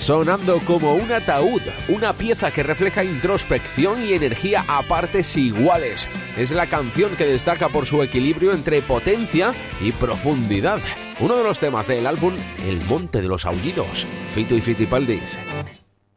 sonando como un ataúd, una pieza que refleja introspección y energía a partes iguales. Es la canción que destaca por su equilibrio entre potencia y profundidad. Uno de los temas del álbum El Monte de los Aullidos, Fito y Fitipaldis.